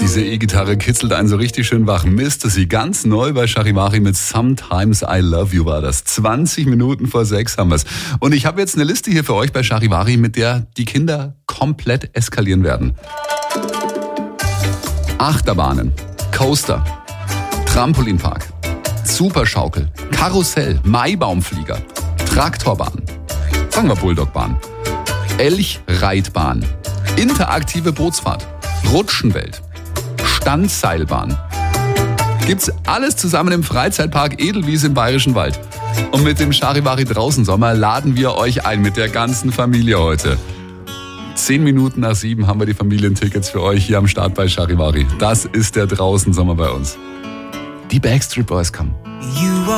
Diese E-Gitarre kitzelt einen so richtig schön wach. Mist, sie ganz neu bei Charivari mit Sometimes I Love You war das. 20 Minuten vor 6 haben wir's. Und ich habe jetzt eine Liste hier für euch bei Charivari, mit der die Kinder komplett eskalieren werden. Achterbahnen, Coaster, Trampolinpark, Superschaukel, Karussell, Maibaumflieger, Traktorbahn, sagen wir Bulldogbahn, Elchreitbahn, interaktive Bootsfahrt, Rutschenwelt, Standseilbahn. Gibt's alles zusammen im Freizeitpark Edelwiese im Bayerischen Wald. Und mit dem Charivari Draußensommer laden wir euch ein mit der ganzen Familie heute. 10 Minuten nach 7 haben wir die Familientickets für euch hier am Start bei Charivari. Das ist der Draußensommer bei uns. Die Backstreet Boys kommen.